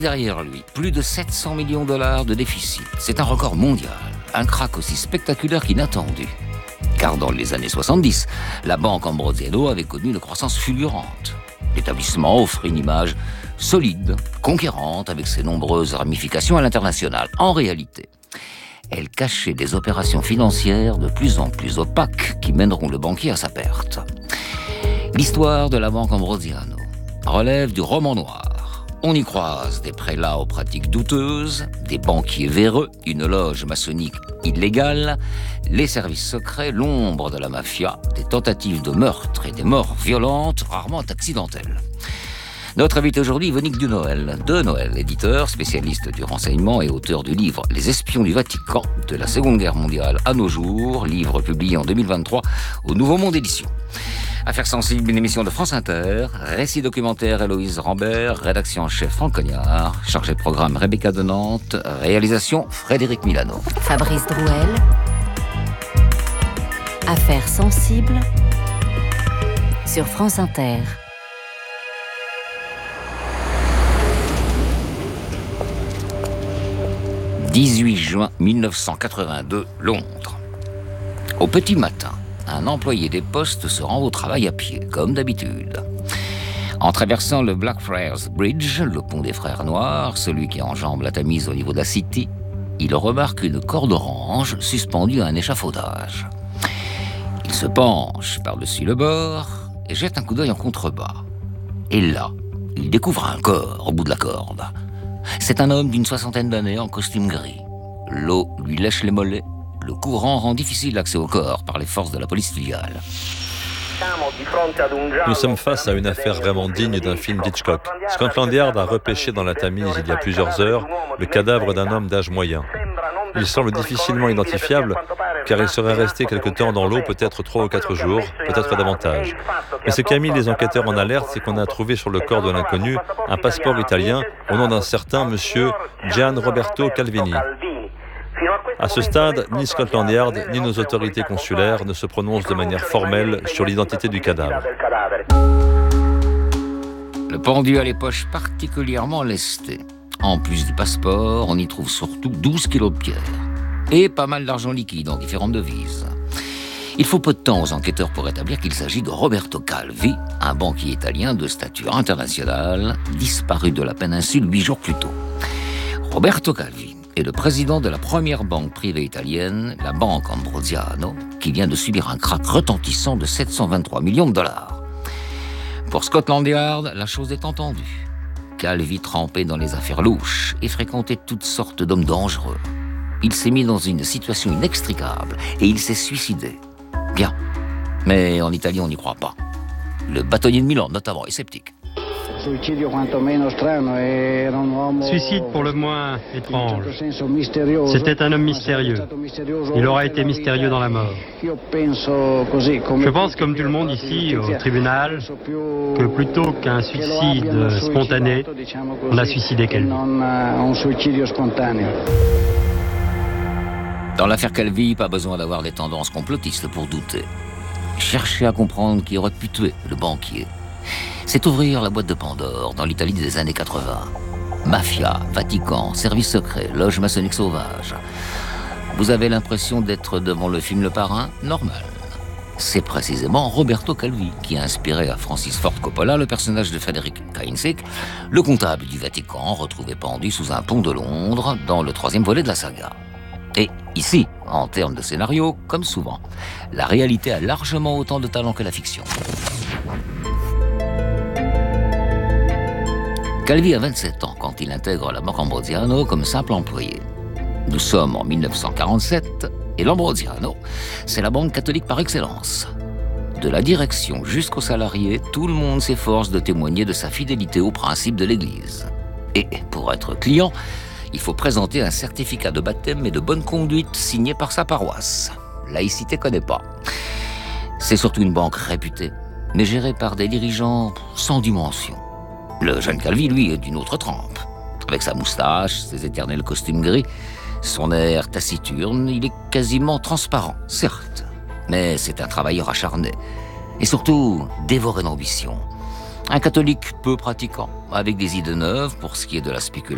Derrière lui, plus de 700 millions de dollars de déficit. C'est un record mondial, un krach aussi spectaculaire qu'inattendu. Car dans les années 70, la banque Ambrosiano avait connu une croissance fulgurante. L'établissement offre une image solide, conquérante, avec ses nombreuses ramifications à l'international. En réalité, elle cachait des opérations financières de plus en plus opaques qui mèneront le banquier à sa perte. L'histoire de la banque Ambrosiano relève du roman noir. On y croise des prélats aux pratiques douteuses, des banquiers véreux, une loge maçonnique illégale, les services secrets, l'ombre de la mafia, des tentatives de meurtre et des morts violentes, rarement accidentelles. Notre invité aujourd'hui, Vonique de Noël, éditeur, spécialiste du renseignement et auteur du livre « Les espions du Vatican, de la Seconde Guerre mondiale à nos jours », livre publié en 2023 au Nouveau Monde Éditions. Affaires sensibles, une émission de France Inter, récit documentaire Héloïse Rambert, rédaction en chef Franck Cognard, chargé de programme Rebecca de Nantes, réalisation Frédéric Milano. Fabrice Drouel, Affaires sensibles sur France Inter. « 18 juin 1982, Londres. Au petit matin, un employé des postes se rend au travail à pied, comme d'habitude. En traversant le Blackfriars Bridge, le pont des Frères Noirs, celui qui enjambe la Tamise au niveau de la City, il remarque une corde orange suspendue à un échafaudage. Il se penche par-dessus le bord et jette un coup d'œil en contrebas. Et là, il découvre un corps au bout de la corde. C'est un homme d'une 60aine d'années en costume gris. L'eau lui lèche les mollets. Le courant rend difficile l'accès au corps par les forces de la police fluviale. Nous sommes face à une affaire vraiment digne d'un film d'Hitchcock. Scotland Yard a repêché dans la Tamise il y a plusieurs heures le cadavre d'un homme d'âge moyen. Il semble difficilement identifiable car il serait resté quelque temps dans l'eau, peut-être 3 ou 4 jours, peut-être davantage. Mais ce qui a mis les enquêteurs en alerte, c'est qu'on a trouvé sur le corps de l'inconnu un passeport italien au nom d'un certain monsieur Gian Roberto Calvini. À ce stade, ni Scotland Yard, ni nos autorités consulaires ne se prononcent de manière formelle sur l'identité du cadavre. Le pendu a les poches particulièrement lestées. En plus du passeport, on y trouve surtout 12 kilos de pierres. Et pas mal d'argent liquide en différentes devises. Il faut peu de temps aux enquêteurs pour établir qu'il s'agit de Roberto Calvi, un banquier italien de stature internationale, disparu de la péninsule 8 jours plus tôt. Roberto Calvi est le président de la première banque privée italienne, la banque Ambrosiano, qui vient de subir un krach retentissant de 723 millions de dollars. Pour Scotland Yard, la chose est entendue. Calvi trempait dans les affaires louches et fréquentait toutes sortes d'hommes dangereux. Il s'est mis dans une situation inextricable et il s'est suicidé. Bien, mais en Italie on n'y croit pas. Le bâtonnier de Milan notamment est sceptique. Suicide pour le moins étrange. C'était un homme mystérieux. Il aura été mystérieux dans la mort. Je pense, comme tout le monde ici, au tribunal, que plutôt qu'un suicide spontané, on a suicidé quelqu'un. Dans l'affaire Calvi, pas besoin d'avoir des tendances complotistes pour douter. Chercher à comprendre qui aurait pu tuer le banquier. C'est ouvrir la boîte de Pandore dans l'Italie des années 80. Mafia, Vatican, service secret, loge maçonnique sauvage. Vous avez l'impression d'être devant le film Le Parrain? Normal. C'est précisément Roberto Calvi qui a inspiré à Francis Ford Coppola le personnage de Frédéric Kainsick, le comptable du Vatican retrouvé pendu sous un pont de Londres dans le 3e volet de la saga. Et ici, en termes de scénario, comme souvent, la réalité a largement autant de talent que la fiction. Calvi a 27 ans quand il intègre la banque Ambrosiano comme simple employé. Nous sommes en 1947 et l'Ambrosiano, c'est la banque catholique par excellence. De la direction jusqu'aux salariés, tout le monde s'efforce de témoigner de sa fidélité aux principes de l'Église. Et pour être client, il faut présenter un certificat de baptême et de bonne conduite signé par sa paroisse. Laïcité connaît pas. C'est surtout une banque réputée, mais gérée par des dirigeants sans dimension. Le jeune Calvi, lui, est d'une autre trempe. Avec sa moustache, ses éternels costumes gris, son air taciturne, il est quasiment transparent, certes. Mais c'est un travailleur acharné. Et surtout, dévoré d'ambition. Un catholique peu pratiquant, avec des idées neuves pour ce qui est de la spéculation